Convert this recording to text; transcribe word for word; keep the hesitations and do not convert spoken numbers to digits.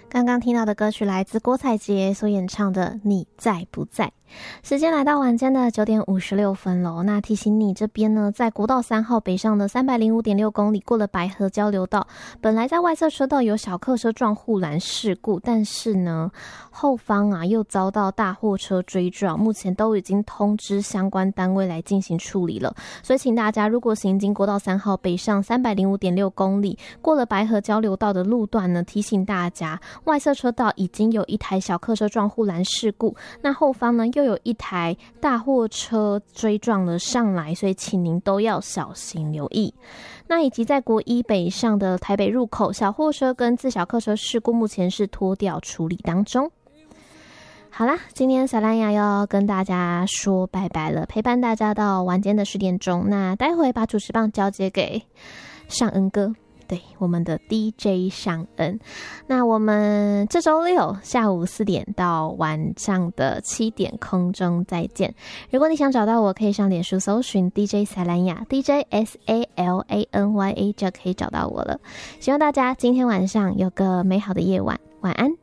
刚刚听到的歌曲来自郭采洁所演唱的《你在不在》。时间来到晚间的九点五十六分喽。那提醒你这边呢，在国道三号北上的三百零五点六公里，过了白河交流道，本来在外侧车道有小客车撞护栏事故，但是呢，后方啊又遭到大货车追撞，目前都已经通知相关单位来进行处理了。所以请大家如果行经国道三号北上三百零五点六公里，过了白河交流道的路段呢，提醒大家，外侧车道已经有一台小客车撞护栏事故，那后方呢又有一台大货车追撞了上来，所以请您都要小心留意。那以及在国一北上的台北入口，小货车跟自小客车事故目前是拖吊处理当中。好啦，今天小蓝雅要跟大家说拜拜了，陪伴大家到晚间的十点钟。那待会把主持棒交接给尚恩哥，对，我们的 D J 尚恩。那我们这周六下午四点到晚上的七点空中再见。如果你想找到我，可以上脸书搜寻 D J 小蓝雅 D J S A L A N Y A 就可以找到我了。希望大家今天晚上有个美好的夜晚，晚安。